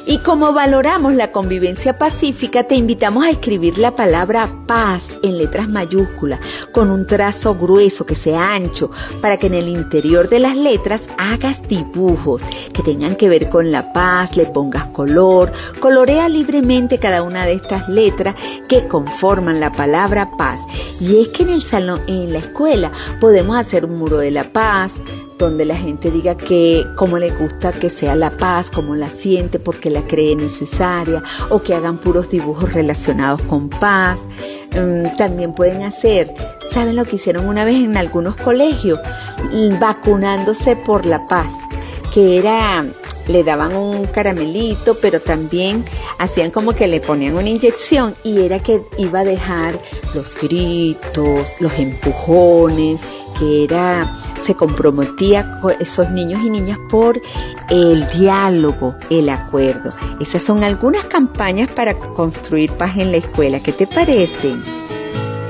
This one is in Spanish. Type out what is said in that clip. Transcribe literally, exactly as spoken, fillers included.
Y como valoramos la convivencia pacífica, te invitamos a escribir la palabra paz en letras mayúsculas, con un trazo grueso que sea ancho, para que en el interior de las letras hagas dibujos que tengan que ver con la paz, le pongas color, colorea libremente cada una de estas letras que conforman la palabra paz. Y es que en el salón, en la escuela, podemos hacer un muro de la paz, donde la gente diga que cómo le gusta que sea la paz, cómo la siente, porque la cree necesaria, o que hagan puros dibujos relacionados con paz. Um, también pueden hacer, ¿saben lo que hicieron una vez en algunos colegios? Vacunándose por la paz, que era, le daban un caramelito, pero también hacían como que le ponían una inyección, y era que iba a dejar los gritos, los empujones, que era, se comprometía con esos niños y niñas por el diálogo, el acuerdo. Esas son algunas campañas para construir paz en la escuela. ¿Qué te parecen?